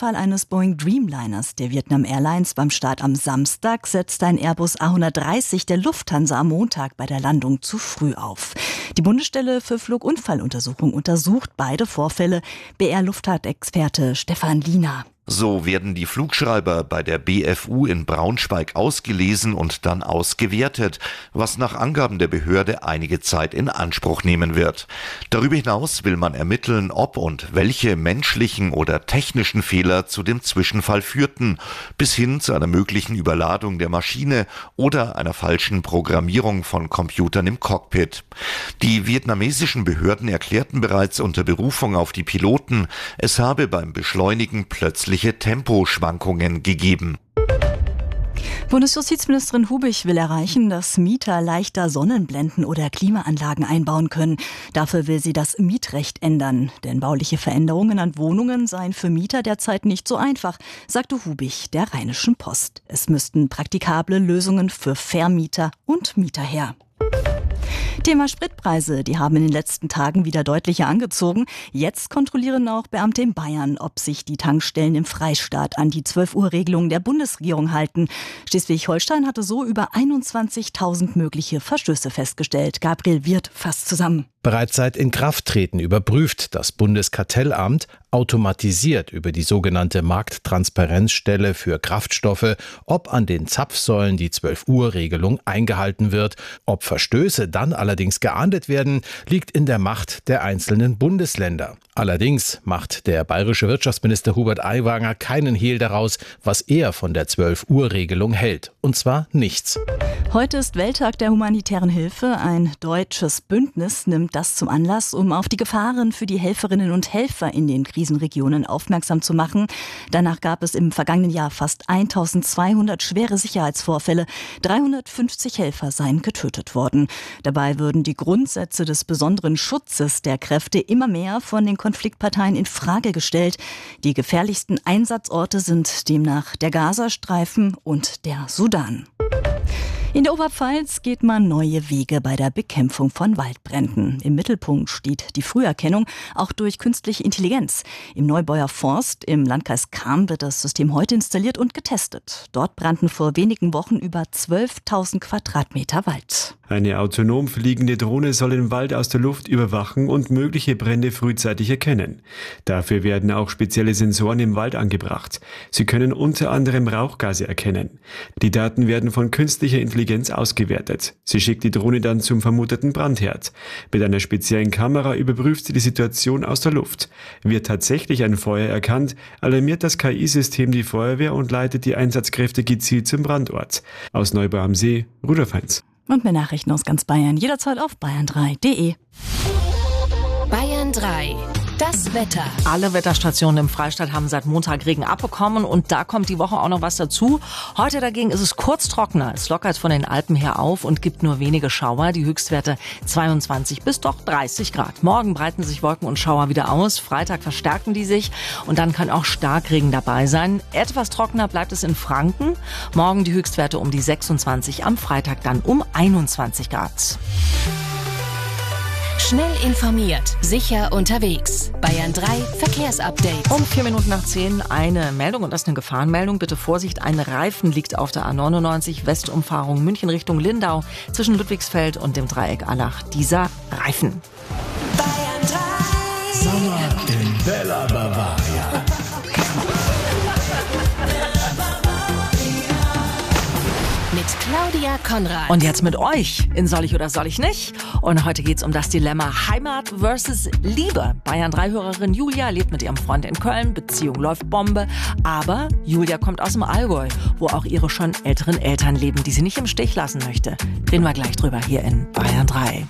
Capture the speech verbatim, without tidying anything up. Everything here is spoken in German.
Unfall eines Boeing Dreamliners der Vietnam Airlines beim Start am Samstag setzte ein Airbus A hundertdreißig der Lufthansa am Montag bei der Landung zu früh auf. Die Bundesstelle für Flugunfalluntersuchung untersucht beide Vorfälle. B R-Luftfahrtexperte Stefan Liener. So werden die Flugschreiber bei der B F U in Braunschweig ausgelesen und dann ausgewertet, was nach Angaben der Behörde einige Zeit in Anspruch nehmen wird. Darüber hinaus will man ermitteln, ob und welche menschlichen oder technischen Fehler zu dem Zwischenfall führten, bis hin zu einer möglichen Überladung der Maschine oder einer falschen Programmierung von Computern im Cockpit. Die vietnamesischen Behörden erklärten bereits unter Berufung auf die Piloten, es habe beim Beschleunigen plötzlich Temposchwankungen gegeben. Bundesjustizministerin Hubich will erreichen, dass Mieter leichter Sonnenblenden oder Klimaanlagen einbauen können. Dafür will sie das Mietrecht ändern. Denn bauliche Veränderungen an Wohnungen seien für Mieter derzeit nicht so einfach, sagte Hubich der Rheinischen Post. Es müssten praktikable Lösungen für Vermieter und Mieter her. Thema Spritpreise, die haben in den letzten Tagen wieder deutlicher angezogen. Jetzt kontrollieren auch Beamte in Bayern, ob sich die Tankstellen im Freistaat an die zwölf Uhr Regelung der Bundesregierung halten. Schleswig-Holstein hatte so über einundzwanzigtausend mögliche Verstöße festgestellt. Gabriel Wirth fasst zusammen. Bereits seit Inkrafttreten überprüft das Bundeskartellamt automatisiert über die sogenannte Markttransparenzstelle für Kraftstoffe, ob an den Zapfsäulen die zwölf Uhr Regelung eingehalten wird. Ob Verstöße dann allerdings geahndet werden, liegt in der Macht der einzelnen Bundesländer. Allerdings macht der bayerische Wirtschaftsminister Hubert Aiwanger keinen Hehl daraus, was er von der zwölf Uhr Regelung hält. Und zwar nichts. Heute ist Welttag der humanitären Hilfe. Ein deutsches Bündnis nimmt das zum Anlass, um auf die Gefahren für die Helferinnen und Helfer in den Krisenregionen aufmerksam zu machen. Danach gab es im vergangenen Jahr fast eintausendzweihundert schwere Sicherheitsvorfälle. dreihundertfünfzig Helfer seien getötet worden. Dabei würden die Grundsätze des besonderen Schutzes der Kräfte immer mehr von den Konfliktparteien in Frage gestellt. Die gefährlichsten Einsatzorte sind demnach der Gazastreifen und der Sudan. In der Oberpfalz geht man neue Wege bei der Bekämpfung von Waldbränden. Im Mittelpunkt steht die Früherkennung, auch durch künstliche Intelligenz. Im Neubauer Forst im Landkreis Cham wird das System heute installiert und getestet. Dort brannten vor wenigen Wochen über zwölftausend Quadratmeter Wald. Eine autonom fliegende Drohne soll den Wald aus der Luft überwachen und mögliche Brände frühzeitig erkennen. Dafür werden auch spezielle Sensoren im Wald angebracht. Sie können unter anderem Rauchgase erkennen. Die Daten werden von künstlicher Intelligenz ausgewertet. Sie schickt die Drohne dann zum vermuteten Brandherd. Mit einer speziellen Kamera überprüft sie die Situation aus der Luft. Wird tatsächlich ein Feuer erkannt, alarmiert das K I-System die Feuerwehr und leitet die Einsatzkräfte gezielt zum Brandort. Aus Neubau am See, Rudolf Heinz. Und mehr Nachrichten aus ganz Bayern jederzeit auf bayern drei punkt de. Bayern drei. Das Wetter. Alle Wetterstationen im Freistaat haben seit Montag Regen abbekommen und da kommt die Woche auch noch was dazu. Heute dagegen ist es kurz trockener. Es lockert von den Alpen her auf und gibt nur wenige Schauer. Die Höchstwerte zweiundzwanzig bis doch dreißig Grad. Morgen breiten sich Wolken und Schauer wieder aus. Freitag verstärken die sich und dann kann auch Starkregen dabei sein. Etwas trockener bleibt es in Franken. Morgen die Höchstwerte um die sechsundzwanzig, am Freitag dann um einundzwanzig Grad. Schnell informiert, sicher unterwegs. Bayern drei Verkehrsupdate. Um vier Minuten nach zehn eine Meldung und das ist eine Gefahrenmeldung. Bitte Vorsicht, ein Reifen liegt auf der A neunundneunzig Westumfahrung München Richtung Lindau zwischen Ludwigsfeld und dem Dreieck Allach. Dieser Reifen. Bayern drei. Sommer in Bella Bavaria. Mit Claudia Konrad. Und jetzt mit euch in Soll ich oder soll ich nicht? Und heute geht's um das Dilemma Heimat versus Liebe. Bayern drei Hörerin Julia lebt mit ihrem Freund in Köln. Beziehung läuft Bombe. Aber Julia kommt aus dem Allgäu, wo auch ihre schon älteren Eltern leben, die sie nicht im Stich lassen möchte. Reden wir gleich drüber hier in Bayern drei.